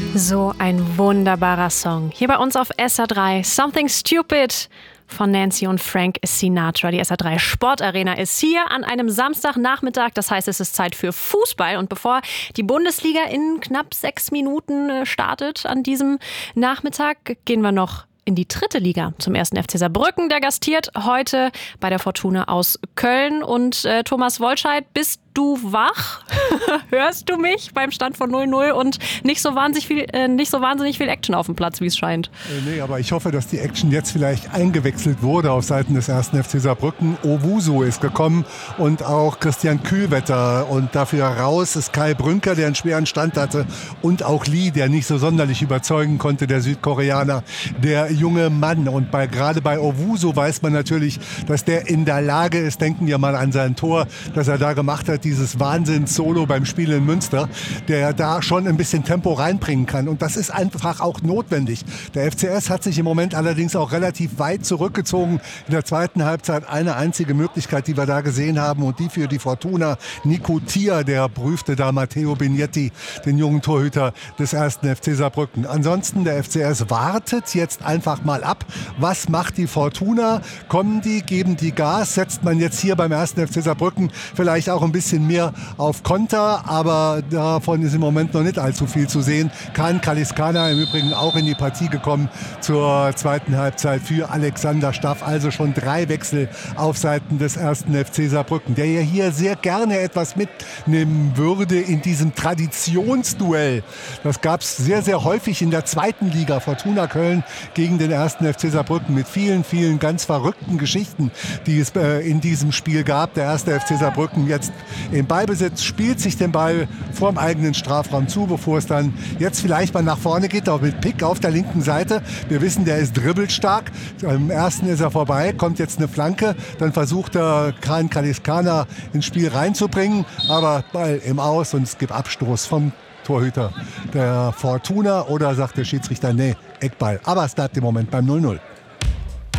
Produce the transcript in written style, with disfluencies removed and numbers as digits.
So ein wunderbarer Song. Hier bei uns auf SA3, Something Stupid von Nancy und Frank Sinatra. Die SA3 Sportarena ist hier an einem Samstagnachmittag. Das heißt, es ist Zeit für Fußball. Und bevor die Bundesliga in knapp 6 Minuten startet an diesem Nachmittag, gehen wir noch in die 3. Liga zum 1. FC Saarbrücken. Der gastiert heute bei der Fortuna aus Köln. Und Thomas Wolscheid, bist du wach? Hörst du mich beim Stand von 0-0 und nicht so wahnsinnig viel Action auf dem Platz, wie es scheint? Nee, aber ich hoffe, dass die Action jetzt vielleicht eingewechselt wurde auf Seiten des 1. FC Saarbrücken. Owusu ist gekommen und auch Christian Kühlwetter. Und dafür raus ist Kai Brünker, der einen schweren Stand hatte. Und auch Lee, der nicht so sonderlich überzeugen konnte, der Südkoreaner, der junge Mann. Und gerade bei Owusu weiß man natürlich, dass der in der Lage ist, denken wir mal an sein Tor, das er da gemacht hat, dieses Wahnsinns-Solo beim Spiel in Münster, der da schon ein bisschen Tempo reinbringen kann. Und das ist einfach auch notwendig. Der FCS hat sich im Moment allerdings auch relativ weit zurückgezogen. In der zweiten Halbzeit eine einzige Möglichkeit, die wir da gesehen haben, und die für die Fortuna. Nico Thier, der prüfte da Matteo Bignetti, den jungen Torhüter des 1. FC Saarbrücken. Ansonsten, der FCS wartet jetzt einfach mal ab. Was macht die Fortuna? Kommen die, geben die Gas? Setzt man jetzt hier beim 1. FC Saarbrücken vielleicht auch ein bisschen mehr auf Konter, aber davon ist im Moment noch nicht allzu viel zu sehen. Kaan Kaliskana im Übrigen auch in die Partie gekommen zur zweiten Halbzeit für Alexander Staff. Also schon 3 Wechsel auf Seiten des 1. FC Saarbrücken, der ja hier sehr gerne etwas mitnehmen würde in diesem Traditionsduell. Das gab es sehr, sehr häufig in der 2. Liga. Fortuna Köln gegen den 1. FC Saarbrücken mit vielen, vielen ganz verrückten Geschichten, die es in diesem Spiel gab. Der 1. FC Saarbrücken jetzt im Ballbesitz, spielt sich den Ball vorm eigenen Strafraum zu, bevor es dann jetzt vielleicht mal nach vorne geht, auch mit Pick auf der linken Seite. Wir wissen, der ist dribbelstark. Im ersten ist er vorbei, kommt jetzt eine Flanke. Dann versucht er Kaan Kaliskana ins Spiel reinzubringen, aber Ball im Aus und es gibt Abstoß vom Torhüter der Fortuna, oder sagt der Schiedsrichter, nee, Eckball. Aber es bleibt im Moment beim 0-0.